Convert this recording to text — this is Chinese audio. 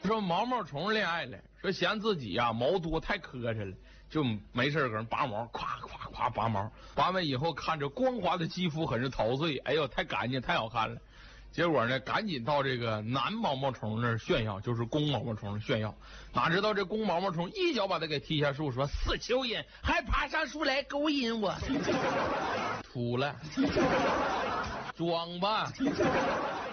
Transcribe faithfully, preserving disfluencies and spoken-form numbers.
说毛毛虫恋爱了，说嫌自己呀、啊、毛多太磕碜了，就没事搁人拔毛，咵咵咵拔毛，拔完以后看着光滑的肌肤很是陶醉，哎呦太干净太好看了。结果呢，赶紧到这个男毛毛虫那儿炫耀，就是公毛毛虫炫耀。哪知道这公毛毛虫一脚把他给踢下树，说死蚯蚓还爬上树来勾引我，秃了，装吧。